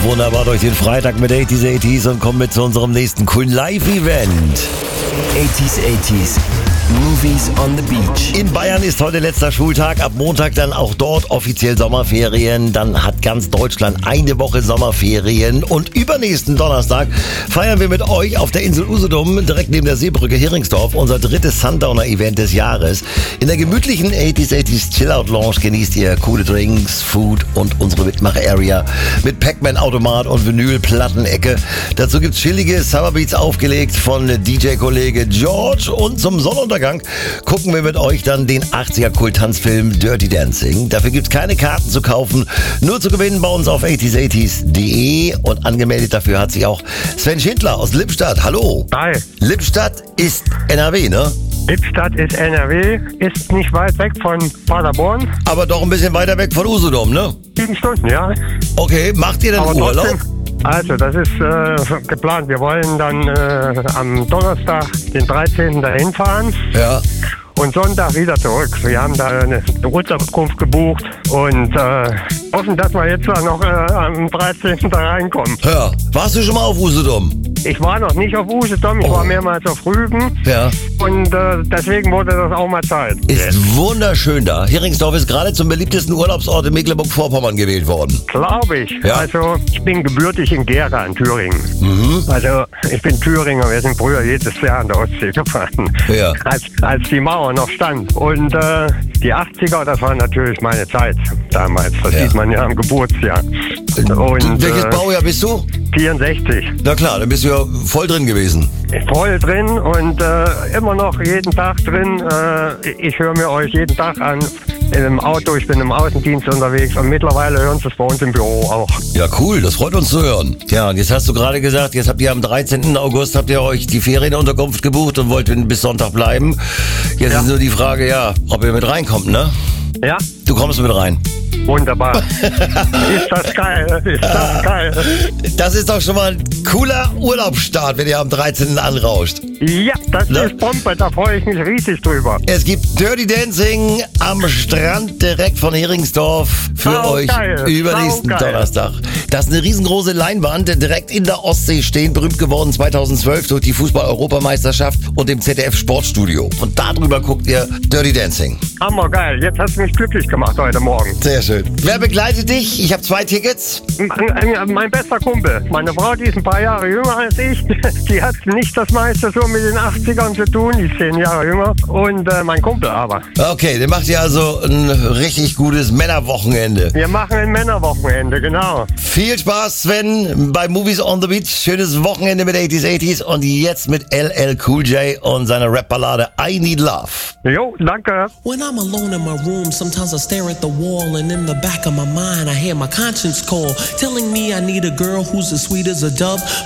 wunderbar durch den Freitag mit 80s und kommen mit zu unserem nächsten coolen Live-Event. 80s, Movies on the Beach. In Bayern ist heute letzter Schultag, ab Montag dann auch dort offiziell Sommerferien. Dann hat ganz Deutschland eine Woche Sommerferien und übernächsten Donnerstag feiern wir mit euch auf der Insel Usedom, direkt neben der Seebrücke Heringsdorf, unser drittes Sundowner-Event des Jahres. In der gemütlichen 80s Chill-Out Lounge genießt ihr coole Drinks, Food und unsere Mitmach-Area mit Pac-Man-Automat und Vinyl-Plattenecke. Dazu gibt's chillige Summerbeats aufgelegt von DJ-Kollege George und zum Sonnenuntergang gucken wir mit euch dann den 80er-Kult-Tanzfilm Dirty Dancing. Dafür gibt's keine Karten zu kaufen, nur zu gewinnen bei uns auf 80s.de und angemeldet dafür hat sich auch Sven Schindler aus Lippstadt. Hallo. Hi. Lippstadt ist NRW, ne? Lippstadt ist NRW, ist nicht weit weg von Paderborn. Aber doch ein bisschen weiter weg von Usedom, ne? 7 Stunden, ja. Okay, macht ihr denn Aber Urlaub? trotzdem, also das ist geplant. Wir wollen dann am Donnerstag, den 13. dahin fahren. Ja. Und Sonntag wieder zurück. Wir haben da eine Unterkunft gebucht und hoffen, dass wir jetzt noch am 13. da reinkommen. Ja. Warst du schon mal auf Usedom? Ich war noch nicht auf Usedom, ich war mehrmals auf Rügen. Ja. Und deswegen wurde das auch mal Zeit. Ist wunderschön da. Heringsdorf ist gerade zum beliebtesten Urlaubsort in Mecklenburg-Vorpommern gewählt worden. Glaube ich. Ja. Also ich bin gebürtig in Gera in Thüringen. Also ich bin Thüringer, wir sind früher jedes Jahr an der Ostsee gefahren, Ja. als die Mauer noch stand. Und die 80er, das war natürlich meine Zeit damals. Das Ja. sieht man ja am Geburtsjahr. Und Welches Baujahr bist du? 64. Na klar, dann bist du ja voll drin gewesen. Voll drin und immer noch jeden Tag drin. Ich höre mir euch jeden Tag an. Im Auto, ich bin im Außendienst unterwegs und mittlerweile hören sie es bei uns im Büro auch. Ja, cool, das freut uns zu hören. Ja, und jetzt hast du gerade gesagt, jetzt habt ihr am 13. August habt ihr euch die Ferienunterkunft gebucht und wollt bis Sonntag bleiben. Jetzt Ja. ist nur die Frage, ja, ob ihr mit reinkommt, ne? Ja, Du kommst mit rein. wunderbar. Ist das geil, ist das geil. Das ist doch schon mal ein cooler Urlaubsstart, wenn ihr am 13. anrauscht. Ja, das Ne? ist Bombe, da freue ich mich riesig drüber. Es gibt Dirty Dancing am Strand direkt von Heringsdorf für euch Saugeil, übernächsten saugeil. Donnerstag. Das ist eine riesengroße Leinwand, direkt in der Ostsee stehen, berühmt geworden 2012 durch die Fußball-Europameisterschaft und dem ZDF-Sportstudio. Und darüber guckt ihr Dirty Dancing. Hammergeil, jetzt hast du mich glücklich gemacht heute Morgen. Sehr schön. Wer begleitet dich? Ich habe 2 Tickets. Mein bester Kumpel, meine Frau, die ist ein paar Jahre jünger als ich, die hat nicht das meiste so mit den 80ern zu tun, die ist 10 Jahre jünger und mein Kumpel aber. Okay, dann macht ihr also ein richtig gutes Männerwochenende. Wir machen ein Männerwochenende, genau. Viel Spaß, Sven, bei Movies on the Beach. Schönes Wochenende mit 80s und jetzt mit LL Cool J und seiner Rap-Ballade I Need Love. Jo, danke. When I'm alone in my room, sometimes I stare at the wall, and in the back of my mind, I hear my conscience call, telling me I need a girl who's as sweet as a dove.